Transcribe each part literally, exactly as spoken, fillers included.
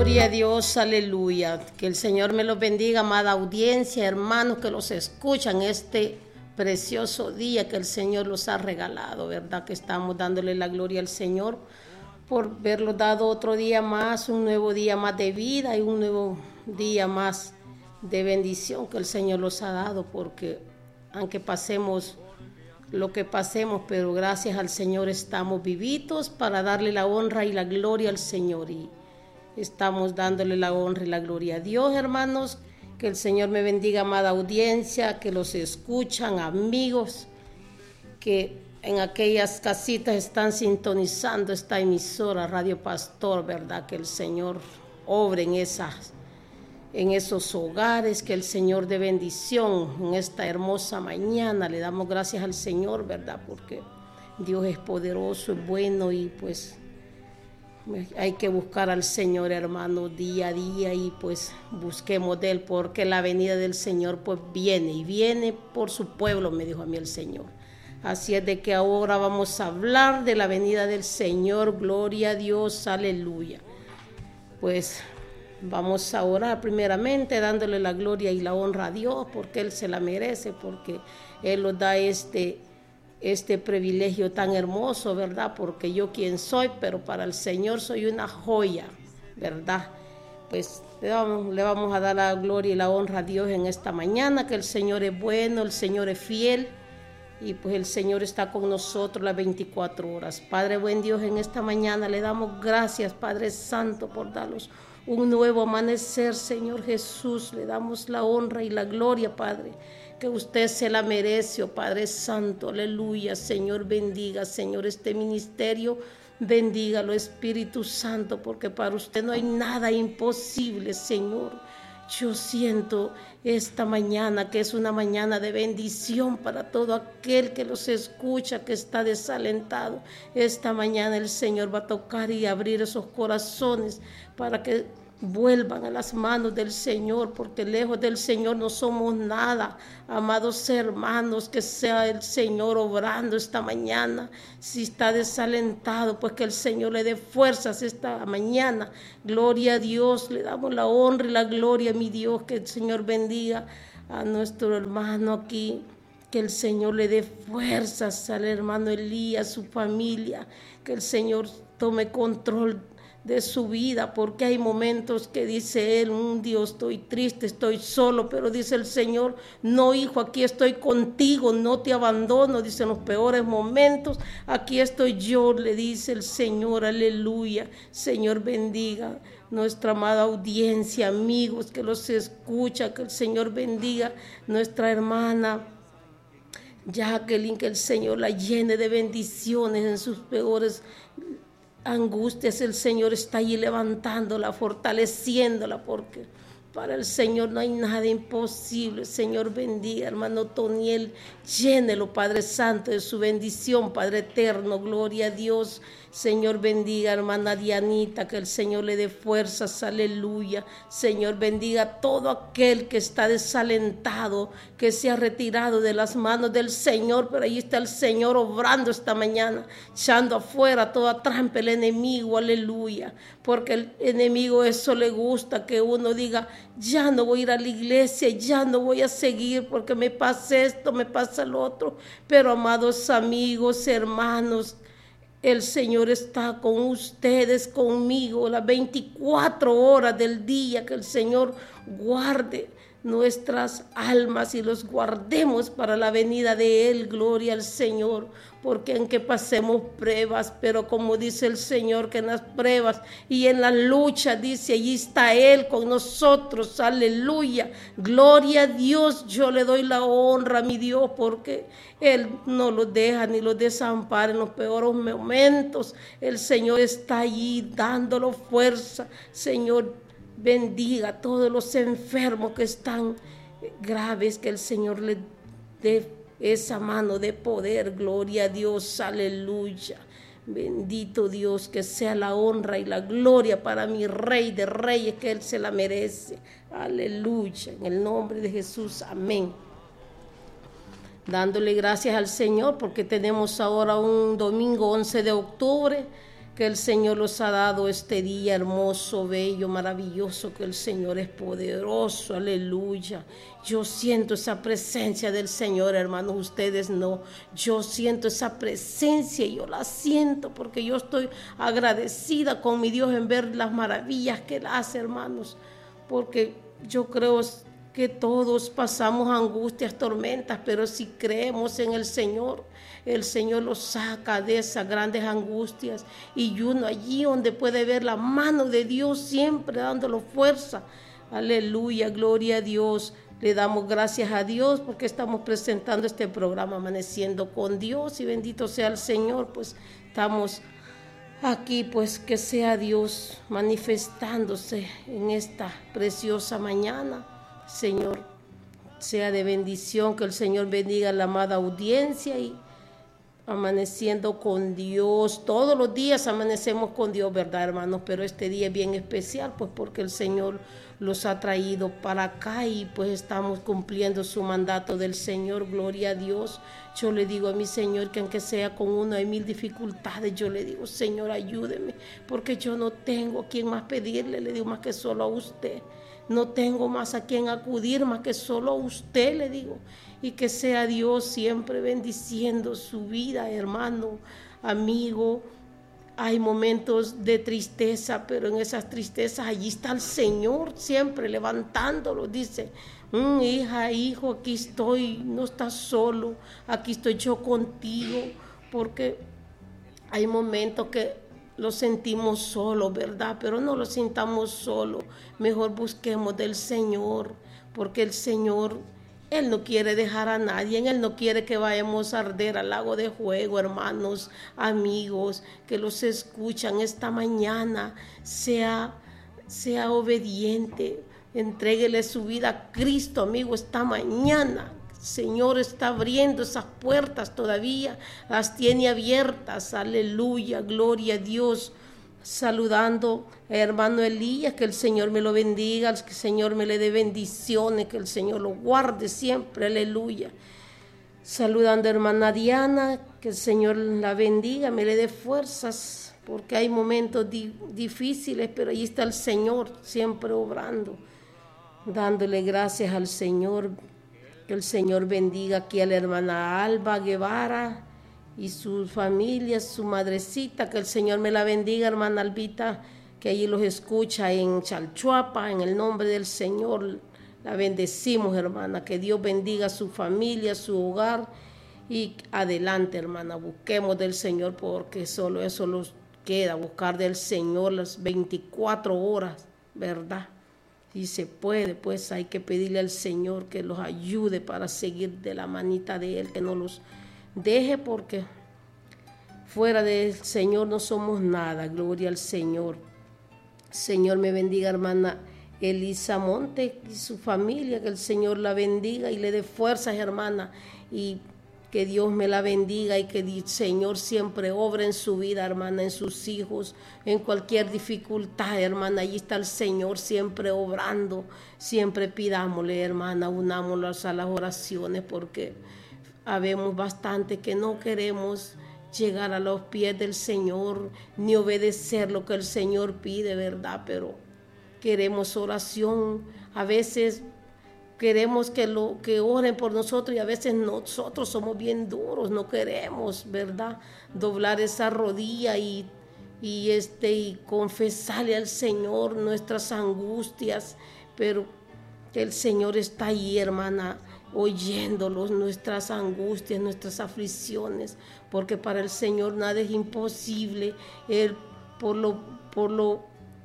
Gloria a Dios, aleluya. Que el Señor me los bendiga, amada audiencia, hermanos que los escuchan este precioso día que el Señor los ha regalado, ¿verdad? Que estamos dándole la gloria al Señor por verlo dado otro día más, un nuevo día más de vida y un nuevo día más de bendición que el Señor los ha dado, porque aunque pasemos lo que pasemos, pero gracias al Señor estamos vivitos para darle la honra y la gloria al Señor, y estamos dándole la honra y la gloria a Dios, hermanos. Que el Señor me bendiga, amada audiencia, que los escuchan, amigos, que en aquellas casitas están sintonizando esta emisora Radio Pastor, ¿verdad? Que el Señor obre en esas, en esos hogares, que el Señor dé bendición en esta hermosa mañana. Le damos gracias al Señor, ¿verdad? Porque Dios es poderoso, es bueno, y pues hay que buscar al Señor, hermano, día a día, y pues busquemos de Él, porque la venida del Señor pues viene, y viene por su pueblo, me dijo a mí el Señor. Así es de que ahora vamos a hablar de la venida del Señor. Gloria a Dios, aleluya. Pues vamos a orar primeramente dándole la gloria y la honra a Dios, porque Él se la merece, porque Él nos da este este privilegio tan hermoso, ¿verdad? Porque yo quien soy, pero para el Señor soy una joya, ¿verdad? Pues le vamos, le vamos a dar la gloria y la honra a Dios en esta mañana, que el Señor es bueno, el Señor es fiel, y pues el Señor está con nosotros las veinticuatro horas. Padre buen Dios, en esta mañana le damos gracias, Padre Santo, por darnos un nuevo amanecer, Señor Jesús. Le damos la honra y la gloria, Padre, que usted se la merece, oh Padre Santo, aleluya. Señor, bendiga, Señor, este ministerio, bendígalo, Espíritu Santo, porque para usted no hay nada imposible, Señor. Yo siento esta mañana que es una mañana de bendición para todo aquel que los escucha, que está desalentado. Esta mañana el Señor va a tocar y abrir esos corazones para que vuelvan a las manos del Señor, porque lejos del Señor no somos nada. Amados hermanos, que sea el Señor obrando esta mañana. Si está desalentado, pues que el Señor le dé fuerzas esta mañana. Gloria a Dios, le damos la honra y la gloria, mi Dios. Que el Señor bendiga a nuestro hermano aquí, que el Señor le dé fuerzas al hermano Elías, su familia, que el Señor tome control de su vida, porque hay momentos que dice él: un Dios, estoy triste, estoy solo, pero dice el Señor: no, hijo, aquí estoy contigo, no te abandono. Dice: en los peores momentos, aquí estoy yo, le dice el Señor, aleluya. Señor, bendiga nuestra amada audiencia, amigos que los escucha, que el Señor bendiga nuestra hermana Jacqueline, que el Señor la llene de bendiciones en sus peores angustias. El Señor está allí levantándola, fortaleciéndola, porque para el Señor no hay nada imposible. Señor, bendiga hermano Toniel, llénelo, Padre Santo, de su bendición, Padre eterno, gloria a Dios. Señor, bendiga hermana Dianita, que el Señor le dé fuerzas, aleluya. Señor, bendiga a todo aquel que está desalentado, que se ha retirado de las manos del Señor, pero ahí está el Señor obrando esta mañana, echando afuera toda trampa el enemigo, aleluya. Porque el enemigo eso le gusta, que uno diga: ya no voy a ir a la iglesia, ya no voy a seguir porque me pasa esto, me pasa lo otro. Pero amados amigos, hermanos, el Señor está con ustedes, conmigo, las veinticuatro horas del día. Que el Señor guarde nuestras almas y los guardemos para la venida de Él. Gloria al Señor, porque aunque pasemos pruebas, pero como dice el Señor, que en las pruebas y en la lucha, dice, allí está Él con nosotros, aleluya. Gloria a Dios. Yo le doy la honra a mi Dios, porque Él no los deja ni los desampara en los peores momentos. El Señor está allí dándolo fuerza. Señor, bendiga a todos los enfermos que están graves, que el Señor les dé esa mano de poder. Gloria a Dios, aleluya. Bendito Dios, que sea la honra y la gloria para mi Rey de Reyes, que Él se la merece. Aleluya, en el nombre de Jesús, amén. Dándole gracias al Señor porque tenemos ahora un domingo once de octubre, que el Señor los ha dado este día hermoso, bello, maravilloso, que el Señor es poderoso, aleluya. Yo siento esa presencia del Señor, hermanos, ustedes no. Yo siento esa presencia y yo la siento porque yo estoy agradecida con mi Dios en ver las maravillas que Él hace, hermanos, porque yo creo que todos pasamos angustias, tormentas, pero si creemos en el Señor, el Señor los saca de esas grandes angustias y uno allí donde puede ver la mano de Dios siempre dándolo fuerza. Aleluya, gloria a Dios. Le damos gracias a Dios porque estamos presentando este programa Amaneciendo con Dios y bendito sea el Señor, pues estamos aquí, pues que sea Dios manifestándose en esta preciosa mañana. Señor, sea de bendición, que el Señor bendiga a la amada audiencia y amaneciendo con Dios. Todos los días amanecemos con Dios, ¿verdad, hermanos? Pero este día es bien especial, pues porque el Señor los ha traído para acá y pues estamos cumpliendo su mandato del Señor, gloria a Dios. Yo le digo a mi Señor que aunque sea con una y mil dificultades, yo le digo, Señor, ayúdeme, porque yo no tengo a quien más pedirle, le digo más que solo a usted. No tengo más a quien acudir más que solo a usted, le digo. Y que sea Dios siempre bendiciendo su vida, hermano, amigo. Hay momentos de tristeza, pero en esas tristezas allí está el Señor siempre levantándolo. Dice, mm, hija, hijo, aquí estoy, no estás solo, aquí estoy yo contigo. Porque hay momentos que lo sentimos solo, ¿verdad? Pero no lo sintamos solo. Mejor busquemos del Señor, porque el Señor, Él no quiere dejar a nadie. Él no quiere que vayamos a arder al lago de fuego, hermanos, amigos, que los escuchan esta mañana. Sea, sea obediente. Entréguele su vida a Cristo, amigo, esta mañana. Señor está abriendo esas puertas todavía, las tiene abiertas, aleluya, gloria a Dios. Saludando a hermano Elías, que el Señor me lo bendiga, que el Señor me le dé bendiciones, que el Señor lo guarde siempre, aleluya. Saludando a hermana Diana, que el Señor la bendiga, me le dé fuerzas, porque hay momentos di- difíciles, pero ahí está el Señor siempre obrando, dándole gracias al Señor. Que el Señor bendiga aquí a la hermana Alba Guevara y su familia, su madrecita. Que el Señor me la bendiga, hermana Albita, que allí los escucha en Chalchuapa. En el nombre del Señor la bendecimos, hermana. Que Dios bendiga a su familia, su hogar. Y adelante, hermana, busquemos del Señor, porque solo eso nos queda, buscar del Señor las veinticuatro horas, ¿verdad? Si se puede, pues hay que pedirle al Señor que los ayude para seguir de la manita de Él, que no los deje, porque fuera del Señor no somos nada. Gloria al Señor. Señor me bendiga, hermana Elisa Monte y su familia, que el Señor la bendiga y le dé fuerzas, hermana, y que Dios me la bendiga y que el Señor siempre obre en su vida, hermana, en sus hijos, en cualquier dificultad, hermana. Allí está el Señor siempre obrando. Siempre pidámosle, hermana, unámonos a las oraciones, porque habemos bastante que no queremos llegar a los pies del Señor ni obedecer lo que el Señor pide, ¿verdad? Pero queremos oración. A veces queremos que, lo, que oren por nosotros y a veces nosotros somos bien duros, no queremos, ¿verdad? Doblar esa rodilla y, y, este, y confesarle al Señor nuestras angustias, pero que el Señor está ahí, hermana, oyéndolos, nuestras angustias, nuestras aflicciones, porque para el Señor nada es imposible. Él, por lo, por lo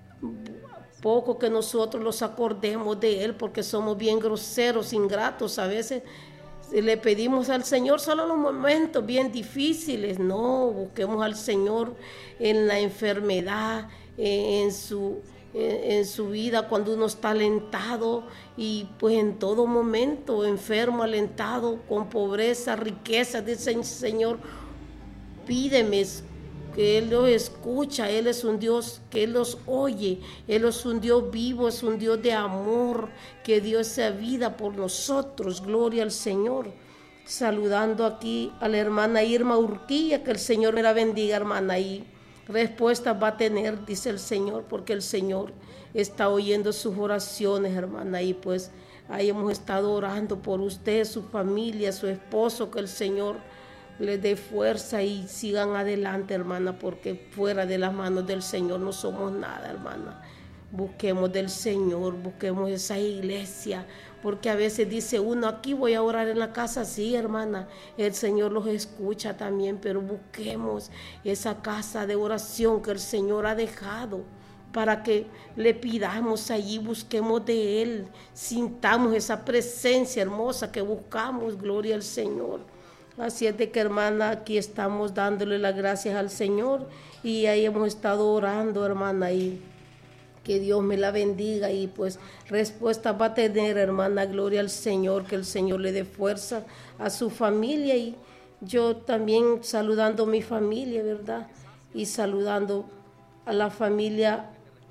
poco que nosotros los acordemos de Él, porque somos bien groseros, ingratos, a veces le pedimos al Señor solo en los momentos bien difíciles. No, busquemos al Señor en la enfermedad, en su, en su vida, cuando uno está alentado, y pues en todo momento, enfermo, alentado, con pobreza, riqueza. Dice Señor, pídeme, que Él los escucha. Él es un Dios que Él los oye. Él es un Dios vivo, es un Dios de amor, que dio esa vida por nosotros. Gloria al Señor. Saludando aquí a la hermana Irma Urquilla, que el Señor me la bendiga, hermana, y respuesta va a tener, dice el Señor, porque el Señor está oyendo sus oraciones, hermana, y pues ahí hemos estado orando por usted, su familia, su esposo, que el Señor les dé fuerza y sigan adelante, hermana, porque fuera de las manos del Señor no somos nada, hermana. Busquemos del Señor, busquemos esa iglesia, porque a veces dice uno, aquí voy a orar en la casa, sí, hermana, el Señor los escucha también, pero busquemos esa casa de oración que el Señor ha dejado, para que le pidamos allí, busquemos de Él, sintamos esa presencia hermosa que buscamos, gloria al Señor. Así es de que, hermana, aquí estamos dándole las gracias al Señor y ahí hemos estado orando, hermana, y que Dios me la bendiga y pues respuesta va a tener, hermana, gloria al Señor, que el Señor le dé fuerza a su familia y yo también saludando a mi familia, ¿verdad? Y saludando a la familia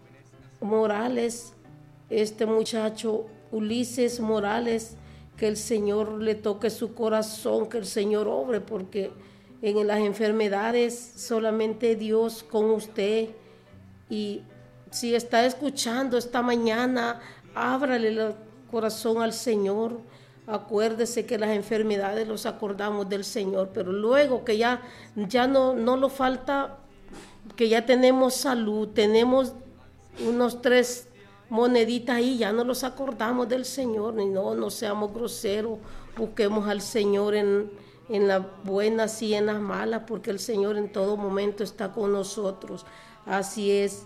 Morales, este muchacho Ulises Morales, que el Señor le toque su corazón, que el Señor obre, porque en las enfermedades solamente Dios con usted. Y si está escuchando esta mañana, ábrale el corazón al Señor. Acuérdese que las enfermedades los acordamos del Señor, pero luego que ya, ya no, no lo falta, que ya tenemos salud, tenemos unos tres moneditas ahí, ya no los acordamos del Señor, ni no, no seamos groseros, busquemos al Señor en, en las buenas y en las malas, porque el Señor en todo momento está con nosotros. Así es,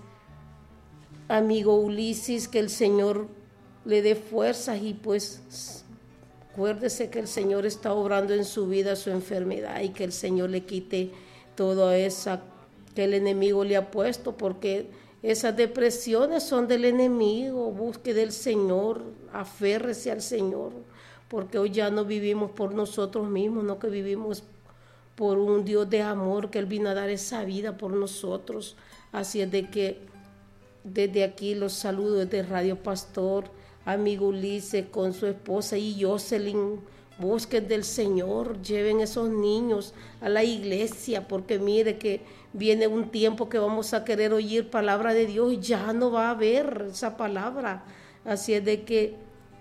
amigo Ulises, que el Señor le dé fuerzas y pues acuérdese que el Señor está obrando en su vida su enfermedad y que el Señor le quite toda esa que el enemigo le ha puesto, porque esas depresiones son del enemigo. Busque del Señor, aférrese al Señor, porque hoy ya no vivimos por nosotros mismos, no que vivimos por un Dios de amor, que Él vino a dar esa vida por nosotros. Así es de que desde aquí los saludo desde Radio Pastor, amigo Ulises con su esposa y Jocelyn. Busquen del Señor, lleven esos niños a la iglesia, porque mire que viene un tiempo que vamos a querer oír palabra de Dios y ya no va a haber esa palabra. Así es de que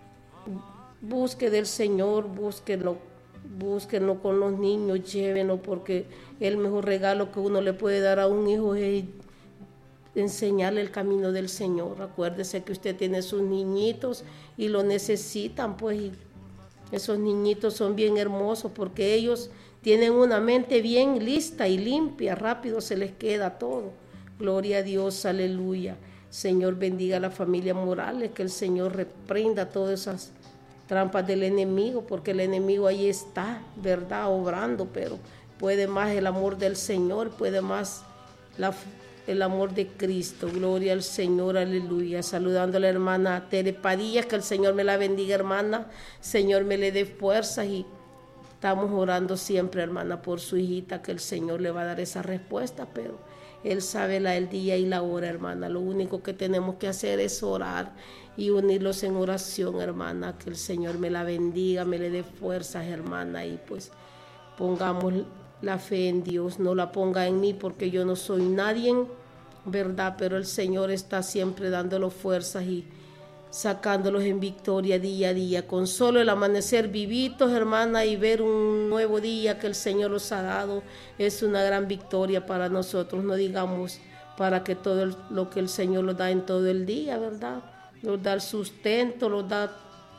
busque del Señor, búsquenlo, búsquenlo con los niños, llévenlo, porque el mejor regalo que uno le puede dar a un hijo es enseñarle el camino del Señor. Acuérdese que usted tiene sus niñitos y lo necesitan, pues, y esos niñitos son bien hermosos porque ellos tienen una mente bien lista y limpia, rápido se les queda todo. Gloria a Dios, aleluya. Señor, bendiga a la familia Morales, que el Señor reprenda todas esas trampas del enemigo, porque el enemigo ahí está, ¿verdad?, obrando, pero puede más el amor del Señor, puede más la el amor de Cristo. Gloria al Señor, aleluya. Saludando a la hermana Tere Padilla, que el Señor me la bendiga, hermana. Señor me le dé fuerzas y estamos orando siempre, hermana, por su hijita, que el Señor le va a dar esa respuesta, pero Él sabe la, el día y la hora, hermana. Lo único que tenemos que hacer es orar y unirlos en oración, hermana. Que el Señor me la bendiga, me le dé fuerzas, hermana, y pues pongamos la fe en Dios, no la ponga en mí porque yo no soy nadie, ¿verdad? Pero el Señor está siempre dándolos fuerzas y sacándolos en victoria día a día. Con solo el amanecer vivitos, hermana, y ver un nuevo día que el Señor los ha dado, es una gran victoria para nosotros. No digamos para que todo el, lo que el Señor nos da en todo el día, ¿verdad? Nos da el sustento, nos da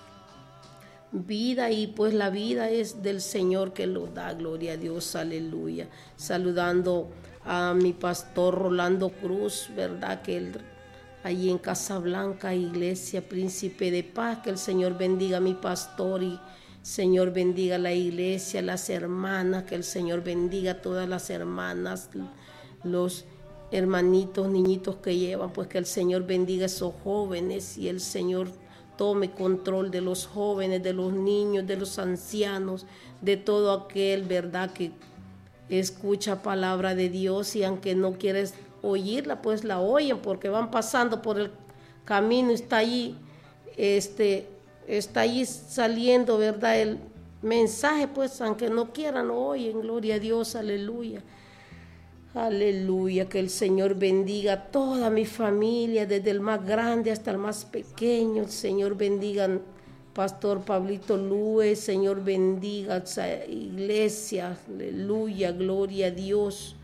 vida, y pues la vida es del Señor que lo da. Gloria a Dios, aleluya. Saludando a mi pastor Rolando Cruz, verdad, que él allí en Casablanca, Iglesia Príncipe de Paz, que el Señor bendiga a mi pastor y Señor bendiga a la iglesia, las hermanas, que el Señor bendiga a todas las hermanas, los hermanitos, niñitos que llevan, pues que el Señor bendiga a esos jóvenes y el Señor tome control de los jóvenes, de los niños, de los ancianos, de todo aquel, verdad, que escucha palabra de Dios y aunque no quieres oírla, pues la oyen porque van pasando por el camino, está allí, este, está allí saliendo, verdad, el mensaje, pues aunque no quieran, lo oyen. Gloria a Dios, aleluya. Aleluya, que el Señor bendiga a toda mi familia, desde el más grande hasta el más pequeño. El Señor bendiga a Pastor Pablito Lue, Señor bendiga a esa iglesia, aleluya, gloria a Dios.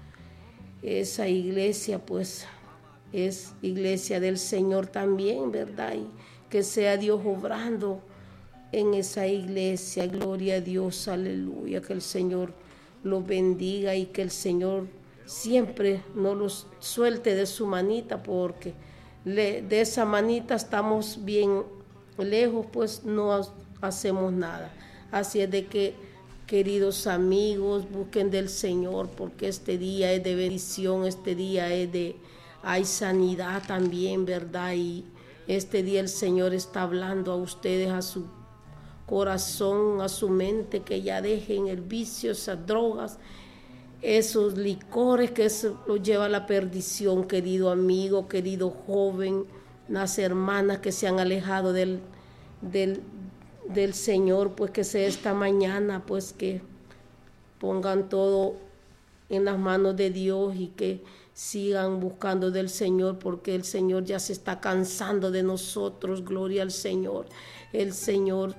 Esa iglesia pues es iglesia del Señor también, ¿verdad? Y que sea Dios obrando en esa iglesia, gloria a Dios, aleluya, que el Señor los bendiga y que el Señor siempre no los suelte de su manita, porque le, de esa manita estamos bien lejos, pues no hacemos nada. Así es de que, queridos amigos, busquen del Señor, porque este día es de bendición, este día es de, hay sanidad también, ¿verdad? Y este día el Señor está hablando a ustedes, a su corazón, a su mente, que ya dejen el vicio, esas drogas, esos licores que eso los lleva a la perdición, querido amigo, querido joven, las hermanas que se han alejado del, del, del Señor, pues que sea esta mañana, pues que pongan todo en las manos de Dios y que sigan buscando del Señor, porque el Señor ya se está cansando de nosotros, gloria al Señor. El Señor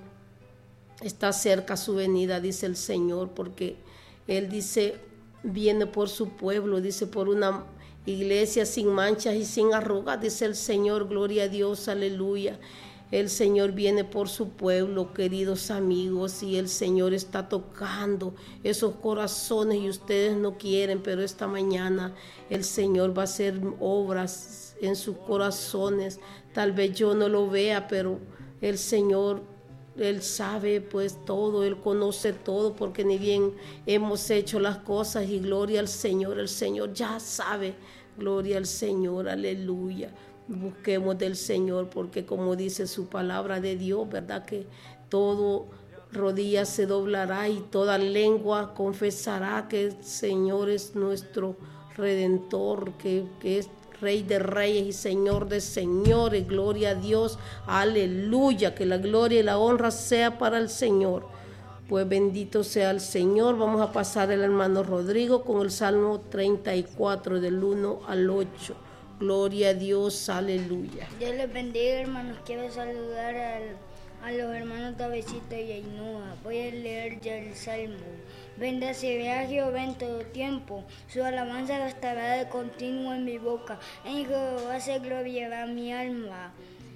está cerca su venida, dice el Señor, porque Él dice, viene por su pueblo, dice, por una iglesia sin manchas y sin arrugas, dice el Señor, gloria a Dios, aleluya. El Señor viene por su pueblo, queridos amigos, y el Señor está tocando esos corazones y ustedes no quieren, pero esta mañana el Señor va a hacer obras en sus corazones. Tal vez yo no lo vea, pero el Señor, Él sabe pues todo, Él conoce todo, porque ni bien hemos hecho las cosas, y gloria al Señor, el Señor ya sabe, gloria al Señor, aleluya. Busquemos del Señor, porque como dice su palabra de Dios, ¿verdad? Que todo rodilla se doblará y toda lengua confesará que el Señor es nuestro Redentor, que, que es Rey de Reyes y Señor de Señores. Gloria a Dios, aleluya, que la gloria y la honra sea para el Señor. Pues bendito sea el Señor. Vamos a pasar al hermano Rodrigo con el Salmo treinta y cuatro del uno al ocho. Gloria a Dios, aleluya. Dios les bendiga, hermanos. Quiero saludar al, a los hermanos Davidcito y Ainhoa. Voy a leer ya el Salmo. Bendeciré a Jehová en todo tiempo. Su alabanza estará de continuo en mi boca. En Jehová se gloriará mi alma.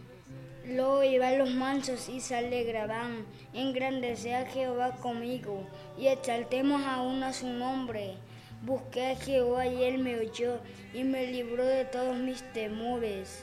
Lo oirán los mansos y se alegrarán. Engrandece a Jehová conmigo y exaltemos aún a su nombre. Busqué a Jehová y él me oyó y me libró de todos mis temores.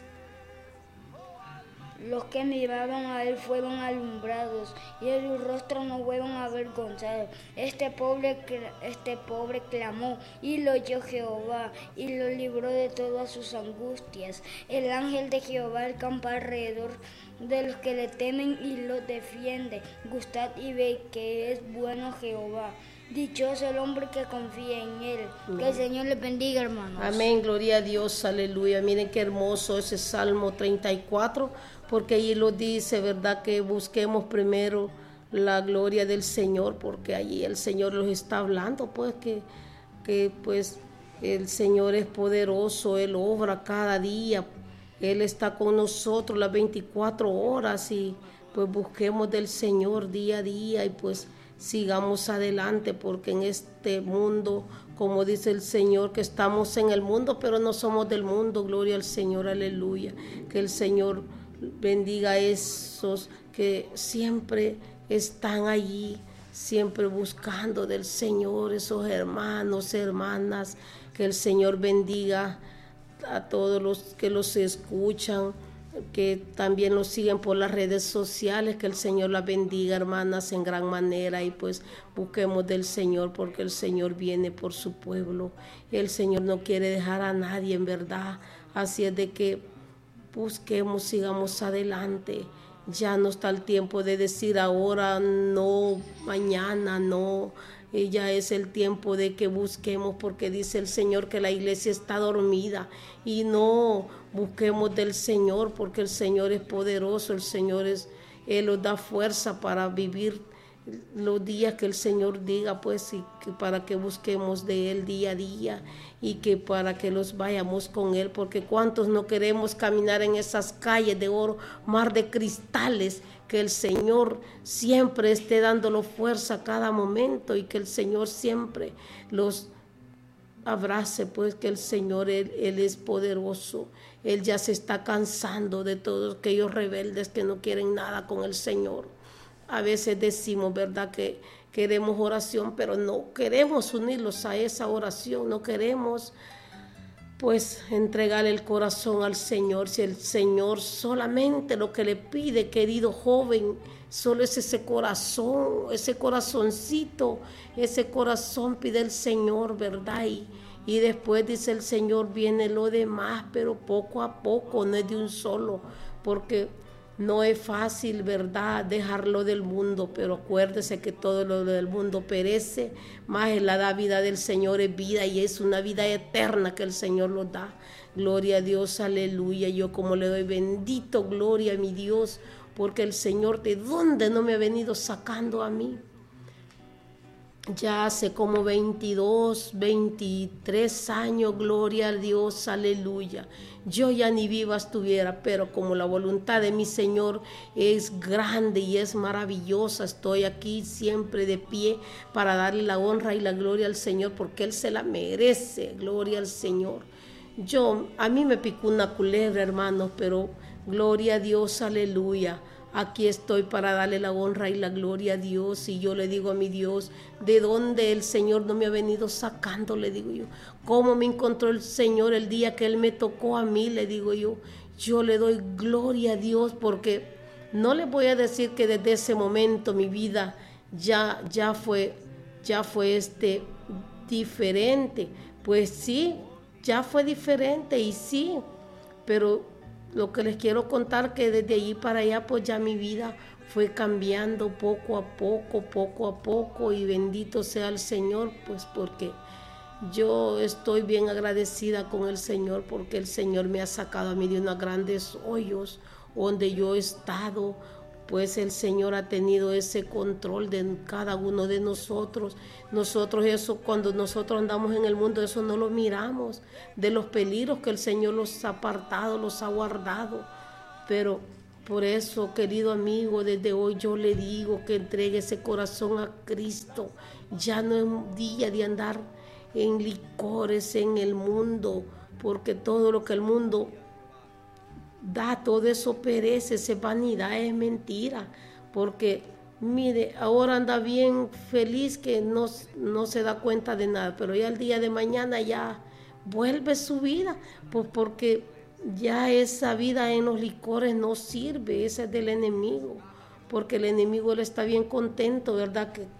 Los que miraron a él fueron alumbrados y en su rostro no fueron avergonzados. Este pobre, este pobre clamó y lo oyó Jehová y lo libró de todas sus angustias. El ángel de Jehová acampa alrededor de los que le temen y los defiende. Gustad y ve que es bueno Jehová. Dichoso el hombre que confía en él. Amén. Que el Señor les bendiga, hermanos. Amén, gloria a Dios, aleluya. Miren qué hermoso ese Salmo treinta y cuatro, porque allí lo dice, ¿verdad? Que busquemos primero la gloria del Señor, porque allí el Señor los está hablando, pues que, que pues el Señor es poderoso, Él obra cada día, Él está con nosotros las veinticuatro horas, y pues busquemos del Señor día a día y pues sigamos adelante, porque en este mundo, como dice el Señor, que estamos en el mundo, pero no somos del mundo. Gloria al Señor, aleluya. Que el Señor bendiga a esos que siempre están allí, siempre buscando del Señor, esos hermanos, hermanas. Que el Señor bendiga a todos los que los escuchan, que también nos siguen por las redes sociales. Que el Señor las bendiga, hermanas, en gran manera, y pues busquemos del Señor, porque el Señor viene por su pueblo. El Señor no quiere dejar a nadie, en verdad. Así es de que busquemos, sigamos adelante. Ya no está el tiempo de decir ahora no, mañana no. Y ya es el tiempo de que busquemos, porque dice el Señor que la iglesia está dormida, y no busquemos del Señor, porque el Señor es poderoso, el Señor es, Él nos da fuerza para vivir los días que el Señor diga, pues, y que para que busquemos de Él día a día y que para que los vayamos con Él, porque cuántos no queremos caminar en esas calles de oro, mar de cristales, que el Señor siempre esté dándolo fuerza a cada momento y que el Señor siempre los abrace, pues que el Señor, Él, Él es poderoso. Él ya se está cansando de todos aquellos rebeldes que no quieren nada con el Señor. A veces decimos, ¿verdad?, que queremos oración, pero no queremos unirlos a esa oración, no queremos pues entregar el corazón al Señor. Si el Señor solamente lo que le pide, querido joven, solo es ese corazón, ese corazoncito, ese corazón pide el Señor, ¿verdad? Y, y después dice el Señor, viene lo demás, pero poco a poco, no es de un solo, porque no es fácil, ¿verdad?, dejarlo del mundo, pero acuérdese que todo lo del mundo perece, más la vida del Señor es vida y es una vida eterna que el Señor nos da. Gloria a Dios, aleluya. Yo como le doy bendito, gloria a mi Dios, porque el Señor de dónde no me ha venido sacando a mí. Ya hace como veintidós, veintitrés años, gloria a Dios, aleluya. Yo ya ni viva estuviera, pero como la voluntad de mi Señor es grande y es maravillosa, estoy aquí siempre de pie para darle la honra y la gloria al Señor, porque Él se la merece, gloria al Señor. Yo, a mí me picó una culebra, hermanos, pero gloria a Dios, aleluya. Aquí estoy para darle la honra y la gloria a Dios, y yo le digo a mi Dios, ¿de dónde el Señor no me ha venido sacando? Le digo yo, ¿cómo me encontró el Señor el día que Él me tocó a mí? Le digo yo, yo le doy gloria a Dios, porque no le voy a decir que desde ese momento mi vida ya, ya fue, ya fue este, diferente. Pues sí, ya fue diferente y sí, pero lo que les quiero contar que desde allí para allá pues ya mi vida fue cambiando poco a poco, poco a poco, y bendito sea el Señor, pues porque yo estoy bien agradecida con el Señor, porque el Señor me ha sacado a mí de unos grandes hoyos donde yo he estado. Pues el Señor ha tenido ese control de cada uno de nosotros. Nosotros eso, cuando nosotros andamos en el mundo, eso no lo miramos, de los peligros que el Señor los ha apartado, los ha guardado. Pero por eso, querido amigo, desde hoy yo le digo que entregue ese corazón a Cristo. Ya no es un día de andar en licores en el mundo, porque todo lo que el mundo da, todo eso perece, esa vanidad es mentira, porque mire, ahora anda bien feliz que no, no se da cuenta de nada, pero ya el día de mañana ya vuelve su vida, pues porque ya esa vida en los licores no sirve, esa es del enemigo, porque el enemigo le está bien contento, ¿verdad? Que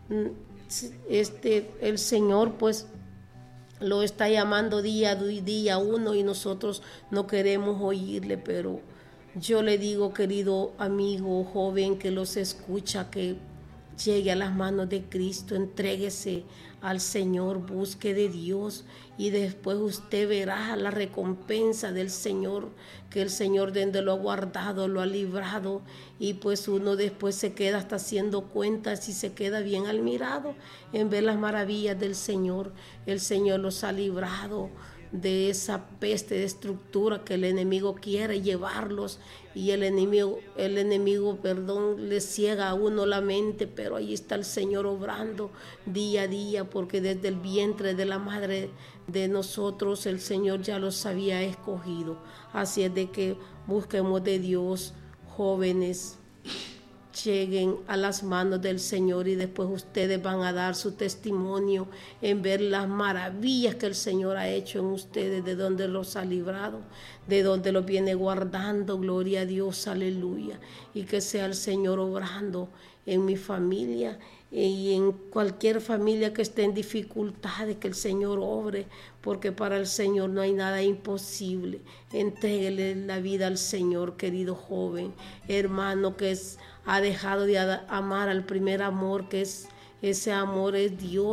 este, el Señor pues lo está llamando día a día uno y nosotros no queremos oírle, pero yo le digo, querido amigo joven que los escucha, que llegue a las manos de Cristo, entréguese al Señor, busque de Dios y después usted verá la recompensa del Señor, que el Señor donde lo ha guardado, lo ha librado, y pues uno después se queda hasta haciendo cuentas y se queda bien admirado en ver las maravillas del Señor. El Señor los ha librado de esa peste de estructura que el enemigo quiere llevarlos, y el enemigo, el enemigo, perdón, le ciega a uno la mente, pero ahí está el Señor obrando día a día, porque desde el vientre de la madre de nosotros el Señor ya los había escogido. Así es de que busquemos de Dios, jóvenes, lleguen a las manos del Señor y después ustedes van a dar su testimonio en ver las maravillas que el Señor ha hecho en ustedes, de donde los ha librado, de donde los viene guardando. Gloria a Dios, aleluya. Y que sea el Señor obrando en mi familia y en cualquier familia que esté en dificultades, que el Señor obre, porque para el Señor no hay nada imposible. Entréguele la vida al Señor, querido joven, hermano, que es ha dejado de amar al primer amor, que es ese amor es Dios,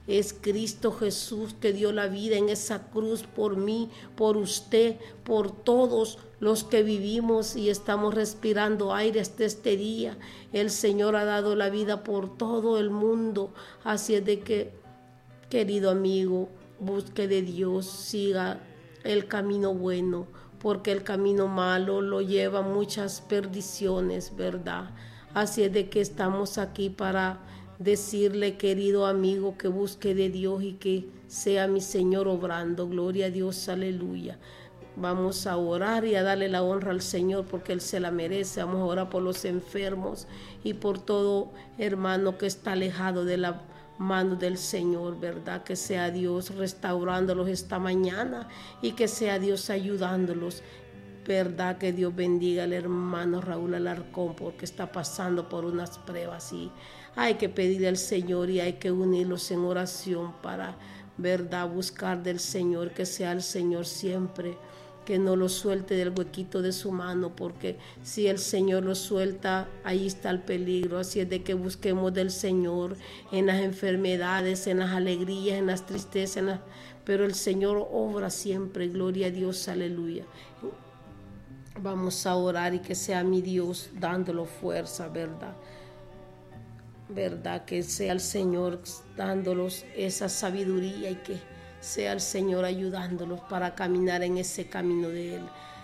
es Cristo Jesús que dio la vida en esa cruz por mí, por usted, por todos los que vivimos y estamos respirando aire hasta este día. El Señor ha dado la vida por todo el mundo. Así es de que, querido amigo, busque de Dios, siga el camino bueno, porque el camino malo lo lleva a muchas perdiciones, ¿verdad? Así es de que estamos aquí para decirle, querido amigo, que busque de Dios y que sea mi Señor obrando. Gloria a Dios, aleluya. Vamos a orar y a darle la honra al Señor porque Él se la merece. Vamos a orar por los enfermos y por todo hermano que está alejado de la mano del Señor, ¿verdad? Que sea Dios restaurándolos esta mañana y que sea Dios ayudándolos, ¿verdad? Que Dios bendiga al hermano Raúl Alarcón porque está pasando por unas pruebas y hay que pedirle al Señor y hay que unirlos en oración para, ¿verdad? Buscar del Señor, que sea el Señor siempre, que no lo suelte del huequito de su mano, porque si el Señor lo suelta, ahí está el peligro. Así es de que busquemos del Señor en las enfermedades, en las alegrías, en las tristezas, en las... pero el Señor obra siempre. Gloria a Dios, aleluya. Vamos a orar y que sea mi Dios dándolo fuerza, ¿verdad? ¿Verdad? Que sea el Señor dándolos esa sabiduría y que sea el Señor ayudándolos para caminar en ese camino de Él.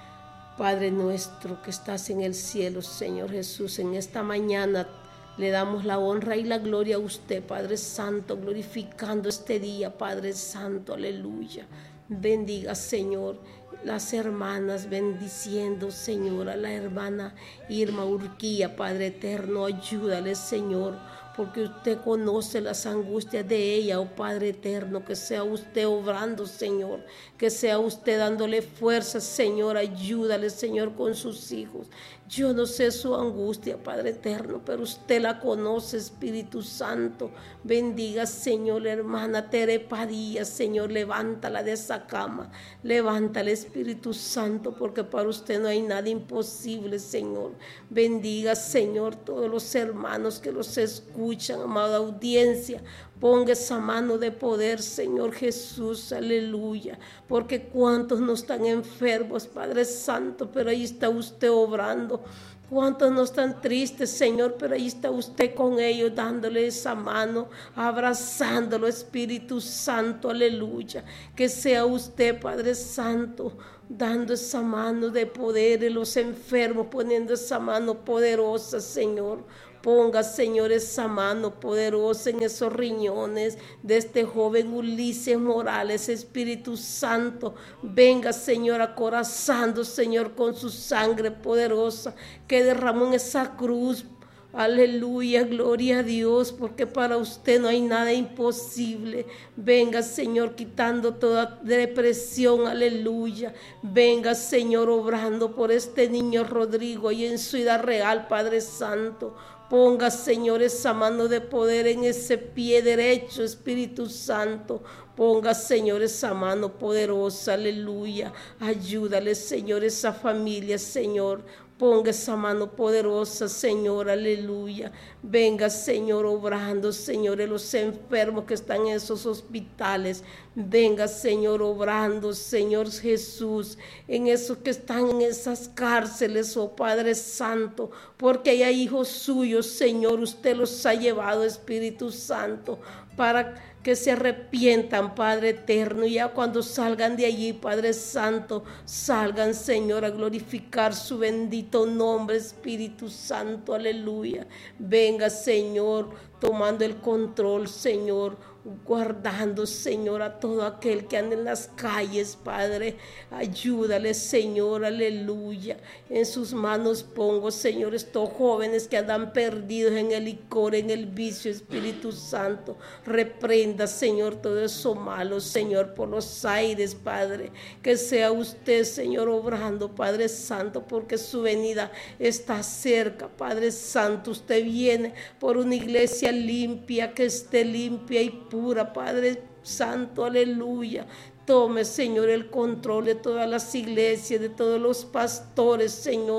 Padre nuestro que estás en el cielo, Señor Jesús, en esta mañana le damos la honra y la gloria a usted, Padre Santo, glorificando este día, Padre Santo, aleluya. Bendiga, Señor, las hermanas, bendiciendo, Señor, a la hermana Irma Urquía, Padre eterno, ayúdale, Señor, porque usted conoce las angustias de ella, oh Padre eterno, que sea usted obrando, Señor, que sea usted dándole fuerza, Señor, ayúdale, Señor, con sus hijos. Yo no sé su angustia, Padre eterno, pero usted la conoce, Espíritu Santo. Bendiga, Señor, la hermana Tere Padilla, Señor, levántala de esa cama, levántala, Espíritu Santo, porque para usted no hay nada imposible, Señor. Bendiga, Señor, todos los hermanos que los escuchan, amada audiencia. Ponga esa mano de poder, Señor Jesús, aleluya, porque cuántos no están enfermos, Padre Santo, pero ahí está usted obrando. Cuántos no están tristes, Señor, pero ahí está usted con ellos, dándole esa mano, abrazándolo, Espíritu Santo, aleluya. Que sea usted, Padre Santo, dando esa mano de poder en los enfermos, poniendo esa mano poderosa, Señor. Ponga, Señor, esa mano poderosa en esos riñones de este joven Ulises Morales, Espíritu Santo. Venga, Señor, acorazando, Señor, con su sangre poderosa que derramó en esa cruz. Aleluya, gloria a Dios, porque para usted no hay nada imposible. Venga, Señor, quitando toda depresión, aleluya. Venga, Señor, obrando por este niño Rodrigo y en Ciudad Real, Padre Santo. Ponga, Señor, esa mano de poder en ese pie derecho, Espíritu Santo. Ponga, Señor, esa mano poderosa, aleluya. Ayúdale, Señor, esa familia, Señor. Ponga esa mano poderosa, Señor, aleluya. Venga, Señor, obrando, Señor, en los enfermos que están en esos hospitales. Venga, Señor, obrando, Señor Jesús, en esos que están en esas cárceles, oh Padre Santo, porque hay hijos suyos, Señor, usted los ha llevado, Espíritu Santo, para que se arrepientan, Padre eterno, y ya cuando salgan de allí, Padre Santo, salgan, Señor, a glorificar su bendito nombre, Espíritu Santo, aleluya. Venga, Señor, tomando el control, Señor, guardando, Señor, a todo aquel que anda en las calles, Padre. Ayúdale, Señor, aleluya. En sus manos pongo, Señor, estos jóvenes que andan perdidos en el licor, en el vicio, Espíritu Santo. Reprenda, Señor, todo eso malo, Señor, por los aires, Padre. Que sea usted, Señor, obrando, Padre Santo, porque su venida está cerca, Padre Santo. Usted viene por una iglesia limpia, que esté limpia y pura, Padre Santo, aleluya. Tome, Señor, el control de todas las iglesias, de todos los pastores, Señor.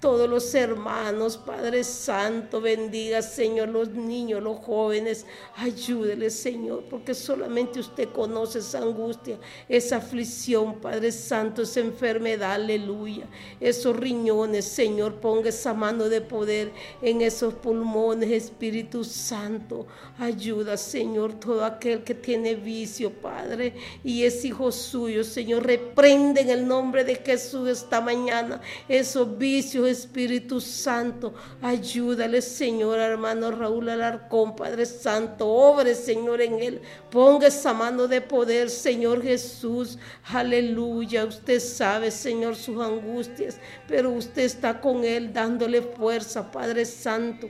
todos los hermanos, Padre Santo, bendiga, Señor, los niños, los jóvenes, ayúdeles, Señor, porque solamente usted conoce esa angustia, esa aflicción, Padre Santo, esa enfermedad, aleluya, esos riñones, Señor, ponga esa mano de poder en esos pulmones, Espíritu Santo, ayuda, Señor, todo aquel que tiene vicio, Padre, y es hijo suyo, Señor, reprende en el nombre de Jesús esta mañana esos vicios, Espíritu Santo, ayúdale, Señor, hermano Raúl Alarcón, Padre Santo, obre, Señor, en él, ponga esa mano de poder, Señor Jesús, aleluya, usted sabe, Señor, sus angustias, pero usted está con él, dándole fuerza, Padre Santo.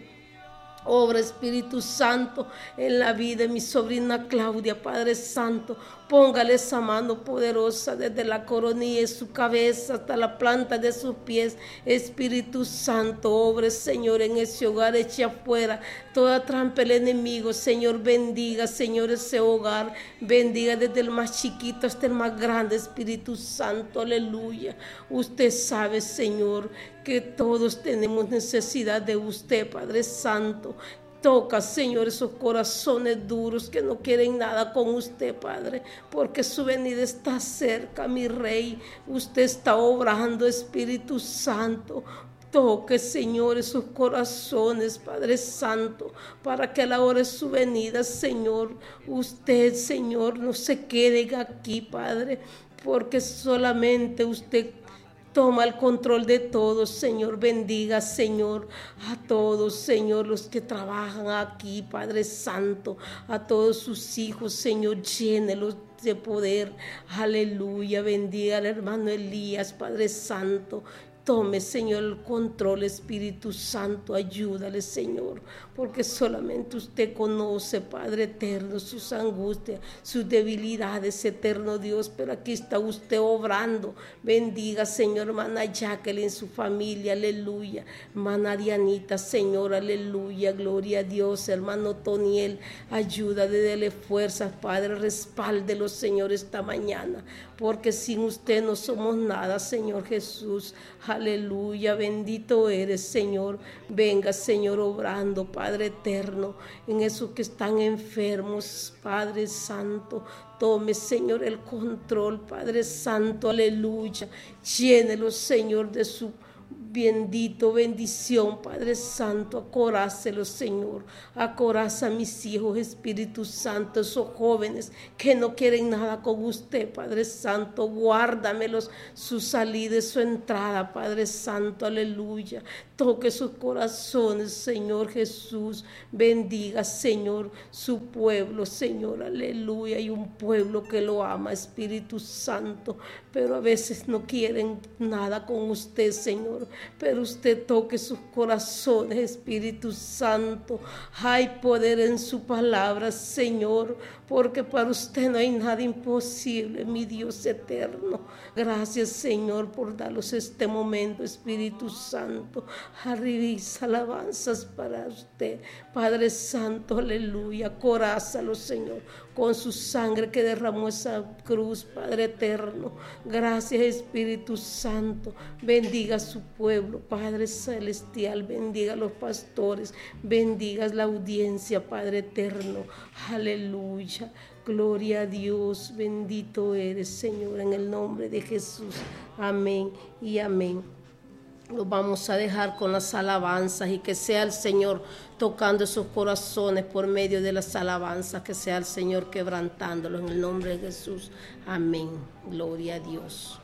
Obra, Espíritu Santo, en la vida de mi sobrina Claudia, Padre Santo, póngale esa mano poderosa desde la coronilla de su cabeza hasta la planta de sus pies. Espíritu Santo, obre, Señor, en ese hogar, eche afuera toda trampa del enemigo. Señor, bendiga, Señor, ese hogar, bendiga desde el más chiquito hasta el más grande. Espíritu Santo, aleluya. Usted sabe, Señor, que todos tenemos necesidad de usted, Padre Santo. Toca, Señor, esos corazones duros que no quieren nada con usted, Padre, porque su venida está cerca, mi Rey. Usted está obrando, Espíritu Santo. Toque, Señor, esos corazones, Padre Santo, para que a la hora de su venida, Señor, usted, Señor, no se quede aquí, Padre, porque solamente usted toma el control de todos, Señor. Bendiga, Señor, a todos, Señor, los que trabajan aquí, Padre Santo, a todos sus hijos, Señor, llénelos de poder. Aleluya, bendiga al hermano Elías, Padre Santo. Tome, Señor, el control, Espíritu Santo, ayúdale, Señor, porque solamente usted conoce, Padre eterno, sus angustias, sus debilidades, eterno Dios, pero aquí está usted obrando. Bendiga, Señor, hermana Jacqueline, su familia, aleluya, hermana Dianita, Señor, aleluya, gloria a Dios, hermano Toniel, ayúdale, dele fuerzas, Padre, respáldelo, Señor, esta mañana, porque sin usted no somos nada, Señor Jesús. Aleluya, bendito eres, Señor. Venga, Señor, obrando, Padre eterno, en esos que están enfermos, Padre Santo. Tome, Señor, el control, Padre Santo, aleluya. Llénelo, Señor, de su bendito bendición, Padre Santo. Acorácelos, Señor, acoraza a mis hijos, Espíritu Santo, esos jóvenes que no quieren nada con usted, Padre Santo, guárdamelos, su salida y su entrada, Padre Santo, aleluya. Toque sus corazones, Señor Jesús. Bendiga, Señor, su pueblo, Señor, aleluya. Hay un pueblo que lo ama, Espíritu Santo, pero a veces no quieren nada con usted, Señor, pero usted toque sus corazones, Espíritu Santo. Hay poder en su palabra, Señor, porque para usted no hay nada imposible, mi Dios eterno. Gracias, Señor, por darnos este momento, Espíritu Santo. Arribiza alabanzas para usted, Padre Santo, aleluya. Corázalo, Señor, con su sangre que derramó esa cruz, Padre eterno. Gracias, Espíritu Santo. Bendiga a su pueblo, Padre celestial. Bendiga a los pastores. Bendiga la audiencia, Padre eterno. Aleluya. Gloria a Dios. Bendito eres, Señor, en el nombre de Jesús. Amén y amén. Los vamos a dejar con las alabanzas y que sea el Señor tocando esos corazones por medio de las alabanzas, que sea el Señor quebrantándolos en el nombre de Jesús. Amén. Gloria a Dios.